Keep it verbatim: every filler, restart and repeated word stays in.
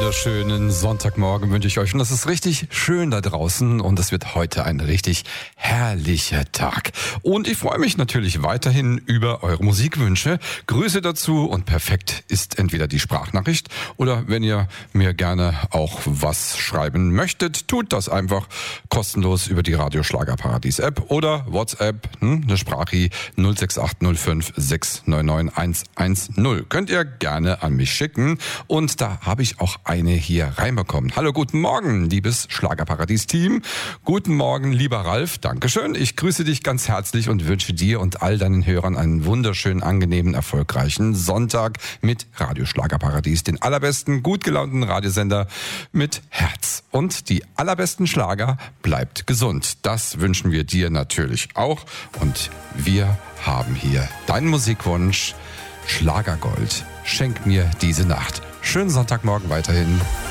wunderschönen Sonntagmorgen wünsche ich euch. Und das ist richtig schön da draußen und es wird heute ein richtig herrlicher Tag. Und ich freue mich natürlich weiterhin über eure Musikwünsche. Grüße dazu und perfekt ist entweder die Sprachnachricht oder wenn ihr mir gerne auch was schreiben möchtet, tut das einfach kostenlos über die Radio Schlagerparadies App oder WhatsApp, hm, eine Sprachi null sechs acht null fünf sechs neun neun eins eins null. Könnt ihr gerne an mich schicken und da habe ich auch eine hier reinbekommen. Hallo, guten Morgen, liebes Schlagerparadies-Team. Guten Morgen, lieber Ralf. Dankeschön. Ich grüße dich ganz herzlich und wünsche dir und all deinen Hörern einen wunderschönen, angenehmen, erfolgreichen Sonntag mit Radio Schlagerparadies, den allerbesten, gut gelaunten Radiosender mit Herz. Und die allerbesten Schlager, bleibt gesund. Das wünschen wir dir natürlich auch. Und wir haben hier deinen Musikwunsch, Schlagergold. Schenk mir diese Nacht. Schönen Sonntagmorgen weiterhin.